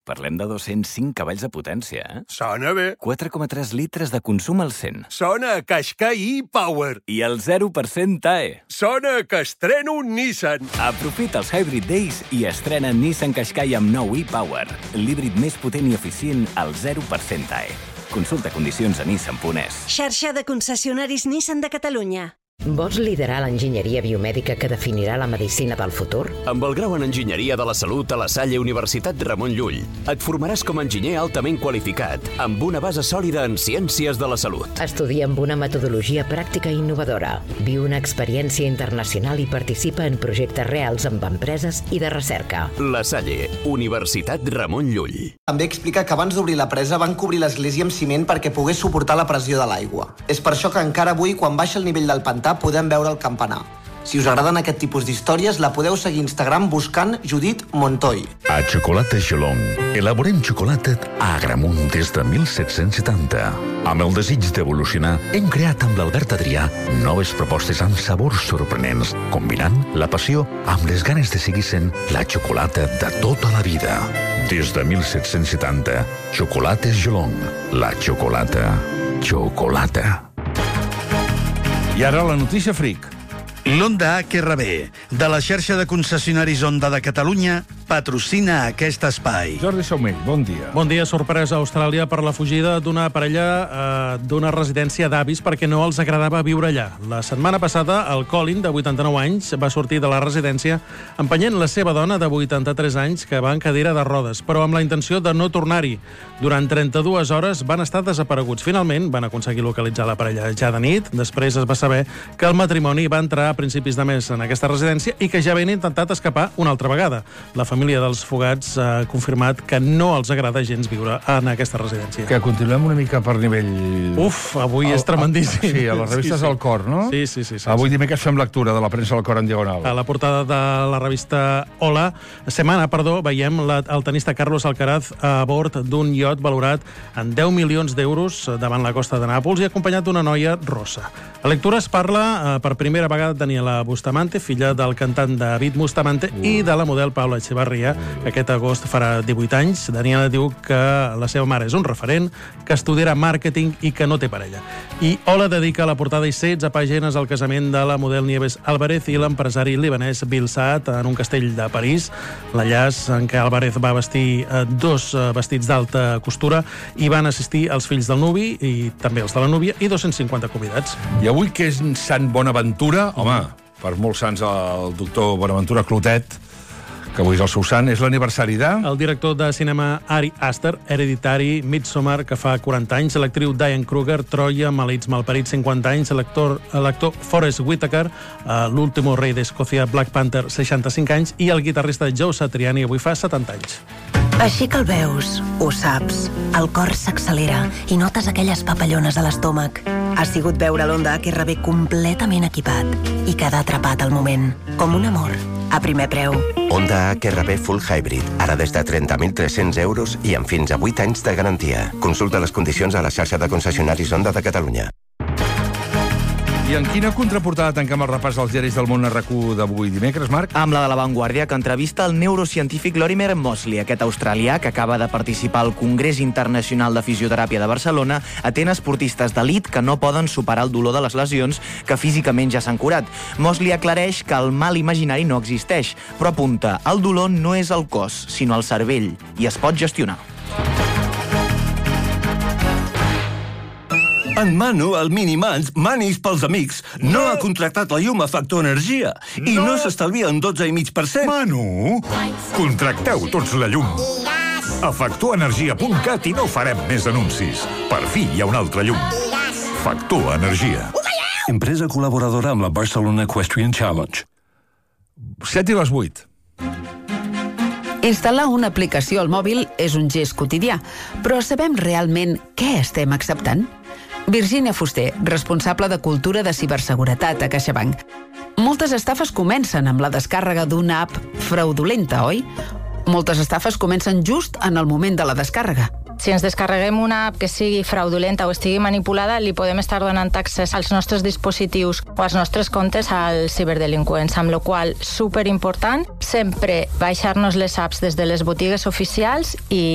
Parlem de 205 cavalls de potència, eh? Sona bé. 4,3 litres de consum al 100. Sona a Qashqai e-Power. I el 0% TAE. Sona que estreno un Nissan. Aprofita els Hybrid Days i estrena Nissan Qashqai amb nou e-Power. L'híbrid més potent i eficient al 0% TAE. Consulta condicions a nissan.es. Xarxa de concessionaris Nissan de Catalunya. Vols liderar l'enginyeria biomèdica que definirà la medicina del futur? Amb el grau en Enginyeria de la Salut a la Salle Universitat Ramon Llull, et formaràs com a enginyer altament qualificat, amb una base sòlida en ciències de la salut. Estudia amb una metodologia pràctica i innovadora. Viu una experiència internacional i participa en projectes reals amb empreses i de recerca. La Salle, Universitat Ramon Llull. També explica que abans d'obrir la presa van cobrir l'església amb ciment perquè pogués suportar la pressió de l'aigua. És per això que encara avui, quan baixa el nivell del pantà, podem veure el campanar. Si us agraden aquest tipus d'històries, la podeu seguir a Instagram buscant Judit Montoy. A Xocolata Gelong elaborem xocolata a Agramunt des de 1770. Amb el desig d'evolucionar, hem creat amb l'Albert Adrià noves propostes amb sabors sorprenents, combinant la passió amb les ganes de seguir sent la xocolata de tota la vida. Des de 1770, Xocolates Gelong. La xocolata. I ara la notícia fric. L'Honda HRB, de la xarxa de concessionaris Honda de Catalunya, patrocina aquest espai. Jordi Saumell, bon dia. Bon dia. Sorpresa a Austràlia per la fugida d'una parella d'una residència d'avis perquè no els agradava viure allà. La setmana passada, el Colin, de 89 anys, va sortir de la residència empenyent la seva dona, de 83 anys, que va en cadira de rodes, però amb la intenció de no tornar-hi. Durant 32 hores van estar desapareguts. Finalment, van aconseguir localitzar la parella ja de nit. Després es va saber que el matrimoni va entrar a principis de mes en aquesta residència i que ja havien intentat escapar una altra vegada. La família dels fugats ha confirmat que no els agrada gens viure en aquesta residència. Que continuem una mica per nivell... Avui és tremendíssim. Sí, a les revistes del Cor, no? Sí. Avui dimecres fem lectura de la premsa del Cor en diagonal. A la portada de la revista Semana, veiem el tenista Carlos Alcaraz a bord d'un iot valorat en 10 milions d'euros davant la costa de Nàpols i acompanyat d'una noia rossa. A lectura es parla per primera vegada de Daniela Bustamante, filla del cantant David Bustamante i de la model Paula Echevarría, que aquest agost farà 18 anys. Daniela diu que la seva mare és un referent, que estudiarà màrqueting i que no té parella. I Hola dedica la portada i 16 pàgines al casament de la model Nieves Álvarez i l'empresari libanès Bil Saad en un castell de París. L'enllaç en què Álvarez va vestir dos vestits d'alta costura i van assistir els fills del nuvi i també els de la núvia i 250 convidats. I avui, que és Sant Bonaventura, home, per molts sants el doctor Bonaventura Clotet, que avui és el seu sant, és l'aniversari de... El director de cinema Ari Aster, Hereditary, Midsommar, que fa 40 anys, l'actriu Diane Kruger, Troia, Maleïts malparits, 50 anys, l'actor Forest Whitaker, l'último rei d'Escòcia, Black Panther, 65 anys, i el guitarrista Joe Satriani, avui fa 70 anys. Així que el veus, ho saps, el cor s'accelera i notes aquelles papallones a l'estómac. Ha sigut veure l'Honda HRB completament equipat i quedar atrapat al moment, com un amor, a primer preu. Honda HRB Full Hybrid, ara des de 30.300 euros i amb fins a 8 anys de garantia. Consulta les condicions a la xarxa de concessionaris Honda de Catalunya. I en quina contraportada tanquem el repàs dels diaris del món RQ d'avui dimecres, Marc? Amb la de La Vanguardia, que entrevista el neurocientífic Lorimer Mosley, aquest australià que acaba de participar al Congrés Internacional de Fisioteràpia de Barcelona, atén esportistes d'elit que no poden superar el dolor de les lesions que físicament ja s'han curat. Mosley aclareix que el mal imaginari no existeix, però apunta, el dolor no és el cos, sinó el cervell, i es pot gestionar. En Manu, el Minimans, Manis pels amics, no ha contractat la llum a Factor Energia i no s'estalvia un 12,5%. Manu, contracteu tots la llum. A factorenergia.cat i no farem més anuncis. Per fi hi ha una altra llum. Factor Energia. Empresa col·laboradora amb la Barcelona Equestrian Challenge. 7 i les 8. Instal·lar una aplicació al mòbil és un gest quotidià, però sabem realment què estem acceptant? Virginia Fuster, responsable de cultura de ciberseguretat a CaixaBank. Moltes estafes comencen amb la descàrrega d'una app fraudulenta, oi? Moltes estafes comencen just en el moment de la descàrrega. Si ens descarreguem una app que sigui fraudulenta o estigui manipulada, li podem estar donant accés als nostres dispositius o als nostres comptes als ciberdelinqüents, amb la qual, superimportant, sempre baixar-nos les apps des de les botigues oficials i